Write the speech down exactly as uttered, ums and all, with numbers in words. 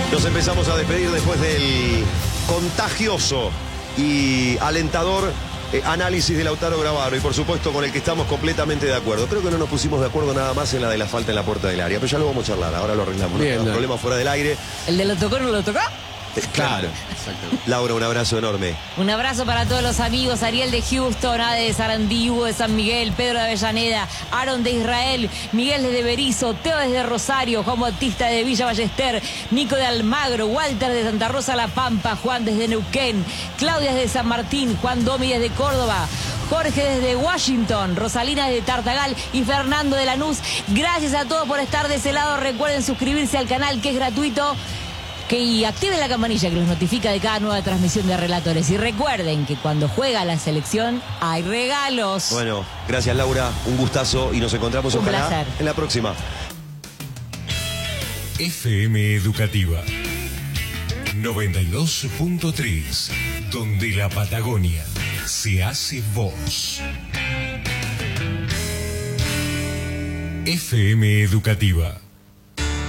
Nos empezamos a despedir después del contagioso y alentador eh, análisis de Lautaro Gravaro, y por supuesto con el que estamos completamente de acuerdo. Creo que no nos pusimos de acuerdo nada más en la de la falta en la puerta del área, pero ya lo vamos a charlar, ahora lo arreglamos. Bien, Los no. problemas fuera del aire. ¿El de lo tocó no lo tocó? Eh, claro. Exactamente. Laura, un abrazo enorme. Un abrazo para todos los amigos, Ariel de Houston, Ade de Sarandí, Hugo de San Miguel, Pedro de Avellaneda, Aaron de Israel, Miguel desde Berizo, Teo desde Rosario, Juan Bautista de Villa Ballester, Nico de Almagro, Walter de Santa Rosa La Pampa, Juan desde Neuquén, Claudia desde San Martín, Juan Domi desde Córdoba, Jorge desde Washington, Rosalina desde Tartagal y Fernando de Lanús. Gracias a todos por estar de ese lado. Recuerden suscribirse al canal, que es gratuito. Que y activen la campanilla que los notifica de cada nueva transmisión de Relatores. Y recuerden que cuando juega la selección hay regalos. Bueno, gracias Laura, un gustazo y nos encontramos Un ojalá placer. en la próxima. F M Educativa noventa y dos punto tres, donde la Patagonia se hace voz. F M Educativa.